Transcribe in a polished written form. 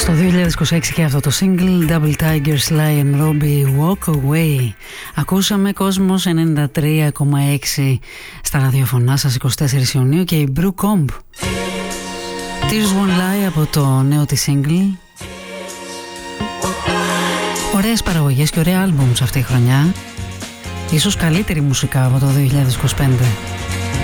Στο 2026 και αυτό το single Double Tiger, Sly and Robbie, Walk Away. Ακούσαμε Κόσμος 93,6 στα ραδιοφωνά σας 24 Ιουνίου και η Brew Comb. Tears Won't Lie από το νέο της single. Ωραίες παραγωγές και ωραία άλμπουμς αυτή η χρονιά. Ίσως καλύτερη μουσικά από το 2025.